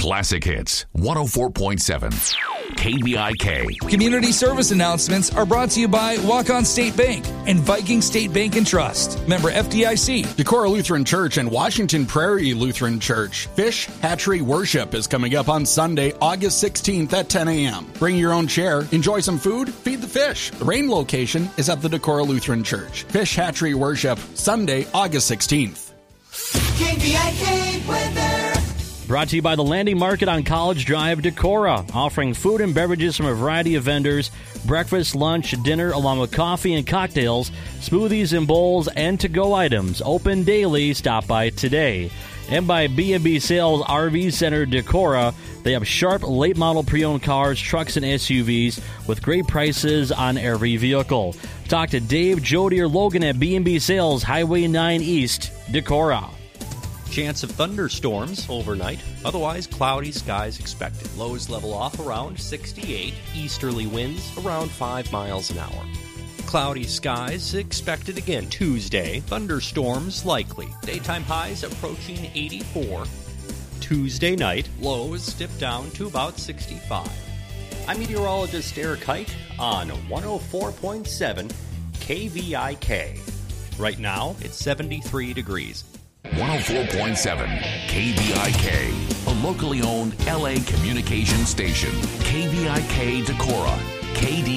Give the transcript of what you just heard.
Classic Hits 104.7 KBIK. Community service announcements are brought to you by Walk-On State Bank and Viking State Bank and Trust. Member FDIC. Decorah Lutheran Church and Washington Prairie Lutheran Church. Fish Hatchery Worship is coming up on Sunday, August 16th at 10 a.m. Bring your own chair, enjoy some food, feed the fish. The rain location is at the Decorah Lutheran Church. Fish Hatchery Worship, Sunday, August 16th. KBIK weather. Brought to you by the Landing Market on College Drive, Decorah, offering food and beverages from a variety of vendors, breakfast, lunch, dinner, along with coffee and cocktails, smoothies and bowls, and to-go items. Open daily. Stop by today. And by B&B Sales RV Center, Decorah. They have sharp, late-model pre-owned cars, trucks, and SUVs with great prices on every vehicle. Talk to Dave, Jody, or Logan at B&B Sales, Highway 9 East, Decorah. Chance of thunderstorms overnight. Otherwise, cloudy skies expected. Lows level off around 68. Easterly winds around 5 miles an hour. Cloudy skies expected again Tuesday. Thunderstorms likely. Daytime highs approaching 84. Tuesday night, lows dip down to about 65. I'm meteorologist Eric Height on 104.7 KVIK. Right now, it's 73 degrees. 104.7 KBIK, a locally owned LA communication station. KBIK Decorah, KD